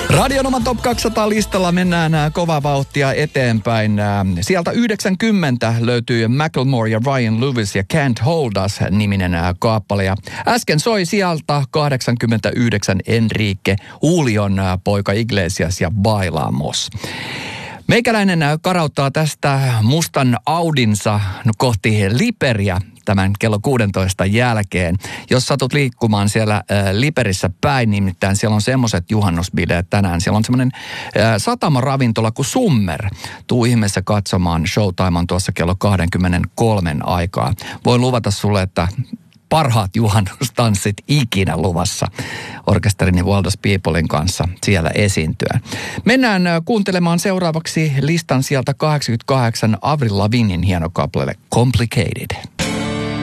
Radionoman Top 200 listalla mennään kovaa vauhtia eteenpäin. Sieltä 90 löytyy Macklemore ja Ryan Lewis ja Can't Hold Us-niminen kappale. Ja äsken soi sieltä 89 Enrique Julion poika Iglesias ja Bailamos. Meikäläinen karauttaa tästä mustan Audinsa kohti Liperiä tämän kello 16 jälkeen. Jos satut liikkumaan siellä Liperissä päin, nimittäin siellä on semmoiset juhannusbileet tänään. Siellä on semmoinen satamaravintola kuin Summer. Tuu ihmeessä katsomaan. Showtime on tuossa kello 23 aikaa. Voin luvata sulle, että parhaat juhannustanssit ikinä luvassa orkesterin World of Peoplein kanssa siellä esiintyä. Mennään kuuntelemaan seuraavaksi listan sieltä 88 Avril Lavignen hieno kappale Complicated.